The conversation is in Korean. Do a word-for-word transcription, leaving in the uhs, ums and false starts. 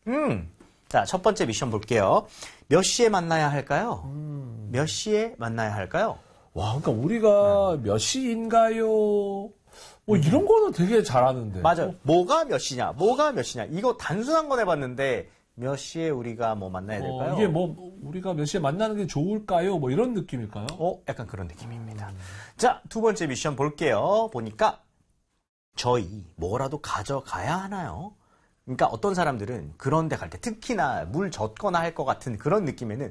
음. 자, 첫 번째 미션 볼게요. 몇 시에 만나야 할까요? 음. 몇 시에 만나야 할까요? 와, 그러니까 우리가 몇 시인가요? 뭐 이런 거는 되게 잘하는데. 맞아요. 어? 뭐가 몇 시냐? 뭐가 몇 시냐? 이거 단순한 건 해봤는데 몇 시에 우리가 뭐 만나야 될까요? 어, 이게 뭐 우리가 몇 시에 만나는 게 좋을까요? 뭐 이런 느낌일까요? 어, 약간 그런 느낌입니다. 음. 자, 두 번째 미션 볼게요. 보니까 저희 뭐라도 가져가야 하나요? 그러니까 어떤 사람들은 그런 데 갈 때 특히나 물 젖거나 할 것 같은 그런 느낌에는